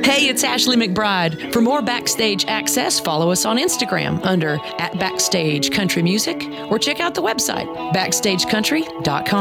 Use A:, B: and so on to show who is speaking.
A: Hey, it's Ashley McBride. For more Backstage access, follow us on Instagram under @BackstageCountryMusic or check out the website, backstagecountry.com.